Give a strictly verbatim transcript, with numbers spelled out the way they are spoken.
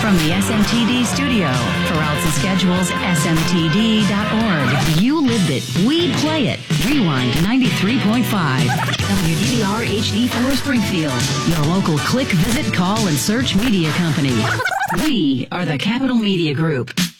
From the S M T D studio, for routes and schedules, S M T D dot org. You lived it. We play it. Rewind ninety-three point five. W D B R H D four Springfield. Your local click, visit, call, and search media company. We are the Capital Media Group.